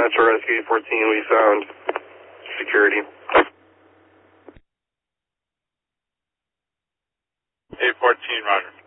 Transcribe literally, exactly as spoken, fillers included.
Metro Rescue eight fourteen, we found security. eight fourteen, roger.